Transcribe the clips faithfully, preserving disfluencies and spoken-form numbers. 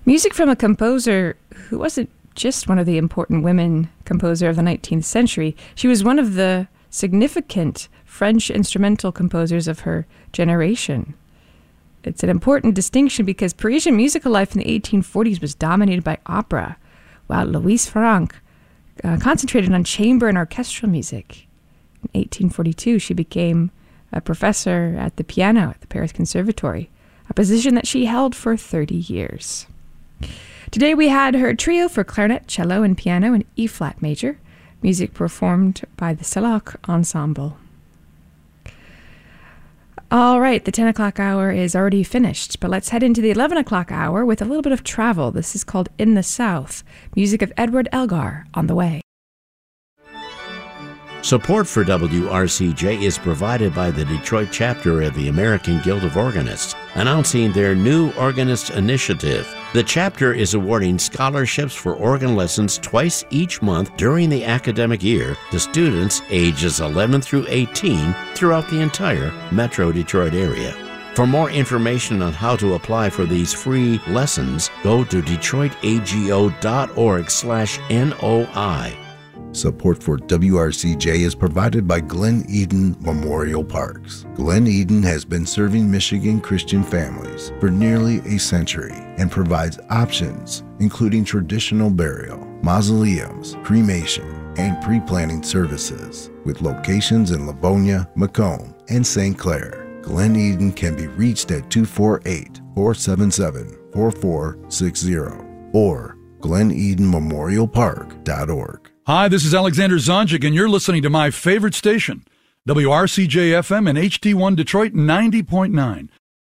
Music from a composer who wasn't just one of the important women composer of the nineteenth century. She was one of the significant French instrumental composers of her generation. It's an important distinction because Parisian musical life in the eighteen forties was dominated by opera, while Louise Franck uh, concentrated on chamber and orchestral music. In eighteen forty-two, she became a professor at the piano at the Paris Conservatory, a position that she held for thirty years. Today we had her trio for clarinet, cello, and piano in E-flat major, music performed by the Selac Ensemble. All right, the ten o'clock hour is already finished, but let's head into the eleven o'clock hour with a little bit of travel. This is called In the South, music of Edward Elgar, on the way. Support for W R C J is provided by the Detroit chapter of the American Guild of Organists, announcing their new Organist Initiative. The chapter is awarding scholarships for organ lessons twice each month during the academic year to students ages eleven through eighteen throughout the entire Metro Detroit area. For more information on how to apply for these free lessons, go to detroitago.org slash NOI. Support for W R C J is provided by Glen Eden Memorial Parks. Glen Eden has been serving Michigan Christian families for nearly a century and provides options including traditional burial, mausoleums, cremation, and pre-planning services with locations in Livonia, Macomb, and Saint Clair. Glen Eden can be reached at two four eight, four seven seven, four four six zero or glen eden memorial park dot org. Hi, this is Alexander Zonjic, and you're listening to my favorite station, W R C J F M and H D one Detroit ninety point nine.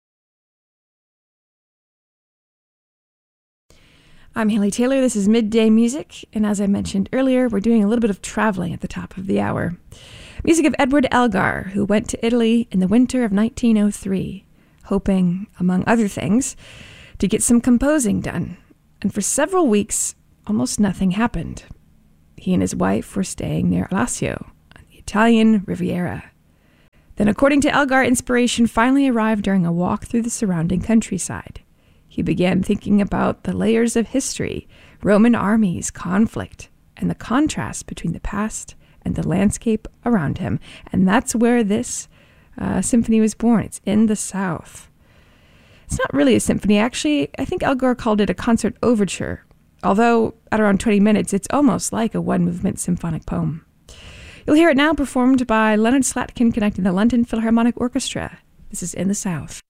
I'm Haley Taylor. This is Midday Music, and as I mentioned earlier, we're doing a little bit of traveling at the top of the hour. Music of Edward Elgar, who went to Italy in the winter of nineteen oh three, hoping, among other things, to get some composing done. And for several weeks, almost nothing happened. He and his wife were staying near Alassio, on the Italian Riviera. Then, according to Elgar, inspiration finally arrived during a walk through the surrounding countryside. He began thinking about the layers of history, Roman armies, conflict, and the contrast between the past and the landscape around him. And that's where this uh, symphony was born. It's in the South. It's not really a symphony. Actually, I think Elgar called it a concert overture. Although, at around twenty minutes, it's almost like a one-movement symphonic poem. You'll hear it now performed by Leonard Slatkin conducting the London Philharmonic Orchestra. This is In the South.